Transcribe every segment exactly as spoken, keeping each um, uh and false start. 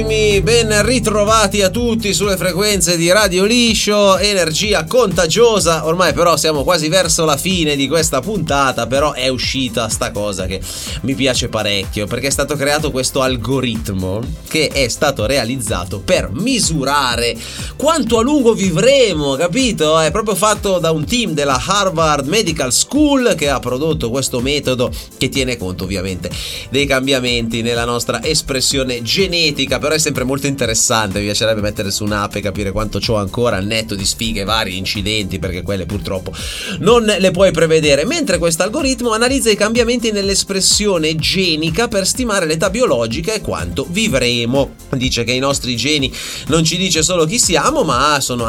Ben ritrovati a tutti sulle frequenze di Radio Liscio, energia contagiosa. Ormai però siamo quasi verso la fine di questa puntata, però è uscita sta cosa che mi piace parecchio, perché è stato creato questo algoritmo che è stato realizzato per misurare quanto a lungo vivremo, capito? È proprio fatto da un team della Harvard Medical School che ha prodotto questo metodo che tiene conto ovviamente dei cambiamenti nella nostra espressione genetica. Però è sempre molto interessante, mi piacerebbe mettere su un'app e capire quanto c'ho ancora al netto di sfighe, vari incidenti, perché quelle purtroppo non le puoi prevedere, mentre questo algoritmo analizza i cambiamenti nell'espressione genica per stimare l'età biologica e quanto vivremo. Dice che i nostri geni non ci dice solo chi siamo, ma sono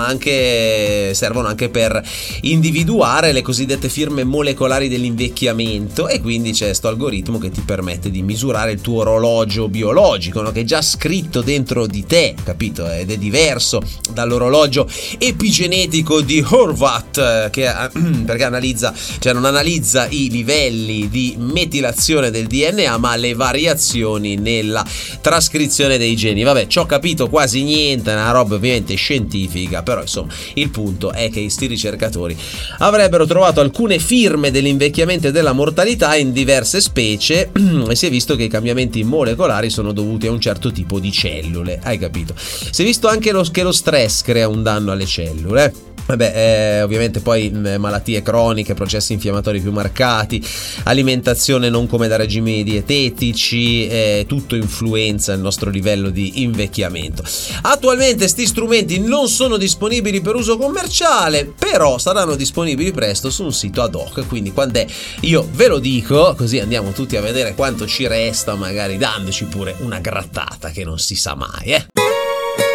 anche servono anche per individuare le cosiddette firme molecolari dell'invecchiamento, e quindi c'è questo algoritmo che ti permette di misurare il tuo orologio biologico, no? Che è già scritto dentro di te, capito? Ed è diverso dall'orologio epigenetico di Horvath, che perché analizza, cioè non analizza i livelli di metilazione del D N A, ma le variazioni nella trascrizione dei geni. Vabbè, ci ho capito quasi niente, è una roba ovviamente scientifica, però insomma il punto è che sti ricercatori avrebbero trovato alcune firme dell'invecchiamento e della mortalità in diverse specie e si è visto che i cambiamenti molecolari sono dovuti a un certo tipo di cellule, hai capito? Si è visto anche lo, che lo stress crea un danno alle cellule. Vabbè, eh, ovviamente poi mh, malattie croniche, processi infiammatori più marcati, alimentazione non come da regimi dietetici, eh, tutto influenza il nostro livello di invecchiamento. Attualmente sti strumenti non sono disponibili per uso commerciale, però saranno disponibili presto su un sito ad hoc, quindi quando è io ve lo dico, così andiamo tutti a vedere quanto ci resta, magari dandoci pure una grattata che non si sa mai, eh.